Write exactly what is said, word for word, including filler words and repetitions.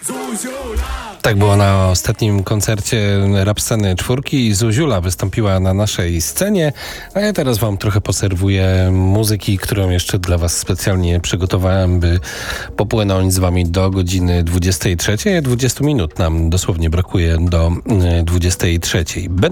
Tak było na ostatnim koncercie Rapsceny czwórki. Zuziula wystąpiła na naszej scenie, a ja teraz wam trochę poserwuję muzyki, którą jeszcze dla was specjalnie przygotowałem, by popłynąć z wami do godziny dwudziestej trzeciej. dwadzieścia minut nam dosłownie brakuje do dwudziestej trzeciej.